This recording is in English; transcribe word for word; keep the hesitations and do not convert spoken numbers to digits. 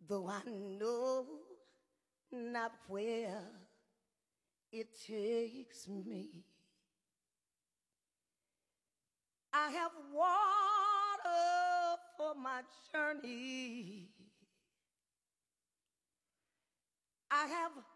though I know not where it takes me. I have water for my journey. I have